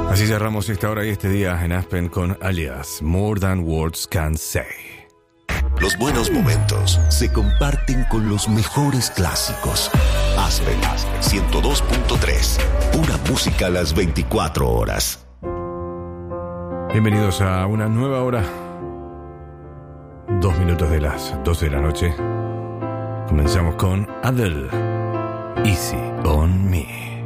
Así cerramos esta hora y este día en Aspen con Alias, More Than Words Can Say. Los buenos momentos se comparten con los mejores clásicos. Aspen 102.3. Pura música a las 24 horas. Bienvenidos a una nueva hora. 2 minutos de las 12 de la noche. Comenzamos con Adele, Easy on Me.